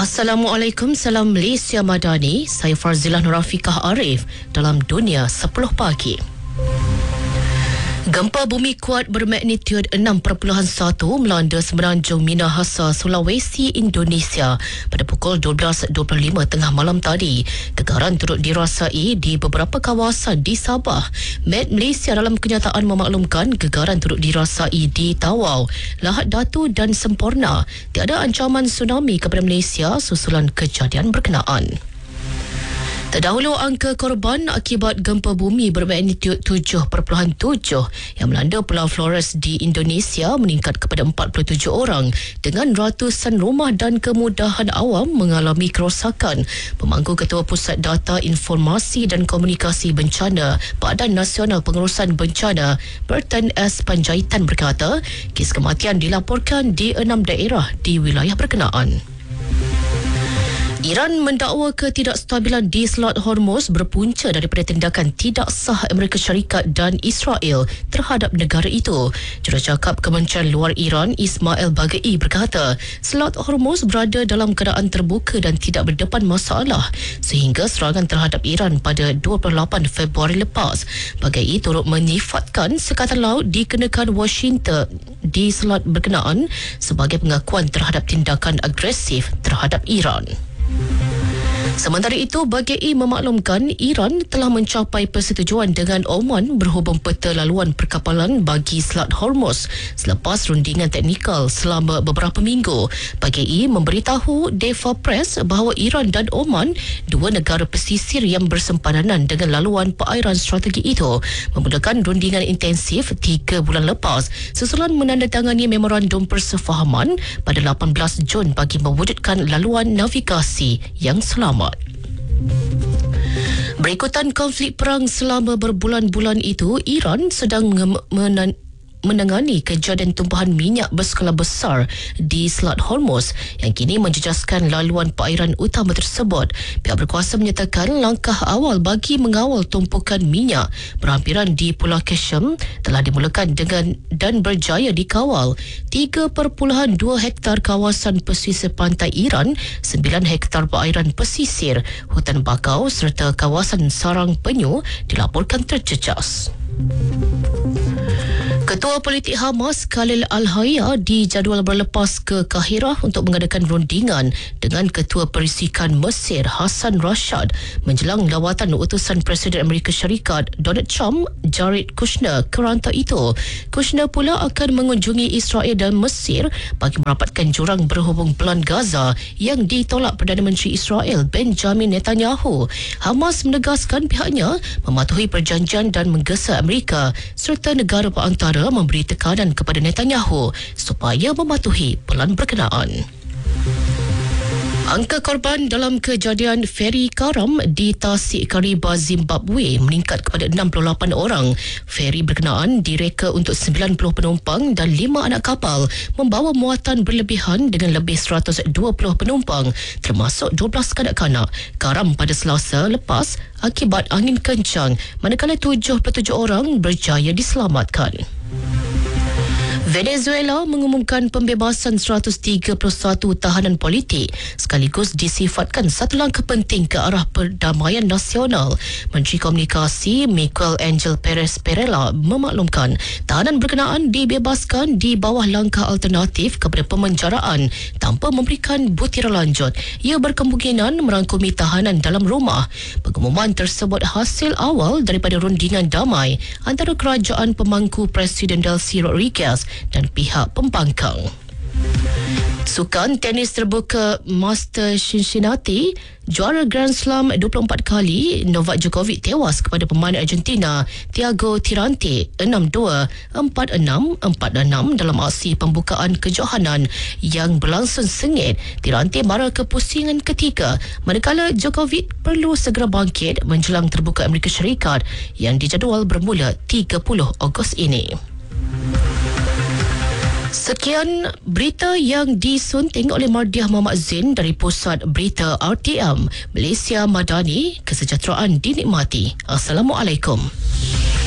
Assalamualaikum, salam Malaysia Madani. Saya Farzilah Nurafiqah Arif dalam Dunia 10 Pagi. Gempa bumi kuat bermagnitud 6.1 melanda semenanjung Minahasa, Sulawesi, Indonesia pada pukul 12.25 tengah malam tadi. Getaran turut dirasai di beberapa kawasan di Sabah. Met Malaysia dalam kenyataan memaklumkan getaran turut dirasai di Tawau, Lahad Datu dan Semporna. Tiada ancaman tsunami kepada Malaysia susulan kejadian berkenaan. Terdahulu, angka korban akibat gempa bumi bermagnitud 7.7 yang melanda Pulau Flores di Indonesia meningkat kepada 47 orang dengan ratusan rumah dan kemudahan awam mengalami kerosakan. Pemangku Ketua Pusat Data Informasi dan Komunikasi Bencana Badan Nasional Pengurusan Bencana Burton S. Panjaitan berkata, kes kematian dilaporkan di 6 daerah di wilayah berkenaan. Iran mendakwa ketidakstabilan di Selat Hormuz berpunca daripada tindakan tidak sah Amerika Syarikat dan Israel terhadap negara itu. Jurucakap Kementerian Luar Iran Ismail Baghai berkata, Selat Hormuz berada dalam keadaan terbuka dan tidak berdepan masalah sehingga serangan terhadap Iran pada 28 Februari lepas. Baghai turut menyifatkan sekatan laut dikenakan Washington di selat berkenaan sebagai pengakuan terhadap tindakan agresif terhadap Iran. Sementara itu, Baghai memaklumkan Iran telah mencapai persetujuan dengan Oman berhubung peta laluan perkapalan bagi Selat Hormuz selepas rundingan teknikal selama beberapa minggu. Baghai memberitahu Deva Press bahawa Iran dan Oman, dua negara pesisir yang bersempadanan dengan laluan perairan strategi itu, memulakan rundingan intensif 3 bulan lepas susulan menandatangani memorandum persefahaman pada 18 Jun bagi mewujudkan laluan navigasi yang selamat. Berikutan konflik perang selama berbulan-bulan itu, Iran sedang menangani kejadian tumpahan minyak berskala besar di Selat Hormuz yang kini menjejaskan laluan perairan utama tersebut. Pihak berkuasa menyatakan langkah awal bagi mengawal tumpukan minyak berhampiran di Pulau Qasem telah dimulakan dan berjaya dikawal. 3.2 hektar kawasan pesisir pantai Iran, 9 hektar perairan pesisir, hutan bakau serta kawasan sarang penyu dilaporkan terjejas. Ketua Politik Hamas Khalil Al-Hayya dijadual berlepas ke Kahirah untuk mengadakan rundingan dengan Ketua Perisikan Mesir Hassan Rashad menjelang lawatan utusan Presiden Amerika Syarikat Donald Trump Jared Kushner ke rantau itu. Kushner pula akan mengunjungi Israel dan Mesir bagi merapatkan jurang berhubung pelan Gaza yang ditolak Perdana Menteri Israel Benjamin Netanyahu. Hamas menegaskan pihaknya mematuhi perjanjian dan menggesa Amerika serta negara perantara memberi tekanan kepada Netanyahu supaya mematuhi pelan berkenaan. Angka korban dalam kejadian feri karam di Tasik Kariba, Zimbabwe meningkat kepada 68 orang. Feri berkenaan direka untuk 90 penumpang dan 5 anak kapal membawa muatan berlebihan dengan lebih 120 penumpang termasuk 12 kanak-kanak. Karam pada Selasa lepas akibat angin kencang manakala 77 orang berjaya diselamatkan. Venezuela mengumumkan pembebasan 131 tahanan politik sekaligus disifatkan satu langkah penting ke arah perdamaian nasional. Menteri Komunikasi Miguel Angel Perez Perella memaklumkan tahanan berkenaan dibebaskan di bawah langkah alternatif kepada pemenjaraan tanpa memberikan butiran lanjut. Ia berkemungkinan merangkumi tahanan dalam rumah. Pengumuman tersebut hasil awal daripada rundingan damai antara kerajaan pemangku Presiden Delcy Rodriguez dan pihak pembangkang. Sukan tenis terbuka Master Cincinnati, juara Grand Slam 24 kali Novak Djokovic tewas kepada pemain Argentina Thiago Tirante 6-2, 4-6, 4-6 dalam aksi pembukaan kejohanan yang berlangsung sengit. Tirante mara ke pusingan ketiga manakala Djokovic perlu segera bangkit menjelang terbuka Amerika Syarikat yang dijadual bermula 30 Ogos ini. Sekian berita yang disunting oleh Mardiah Muhammad Zain dari Pusat Berita RTM Malaysia Madani. Kesejahteraan dinikmati. Assalamualaikum.